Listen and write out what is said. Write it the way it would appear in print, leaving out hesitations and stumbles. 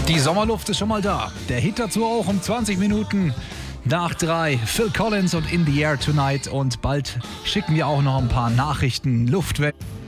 Die Sommerluft ist schon mal da. Der Hit dazu auch um 20 Minuten nach 3. Phil Collins und In the Air Tonight. Und bald schicken wir auch noch ein paar Nachrichten. Luftwellen.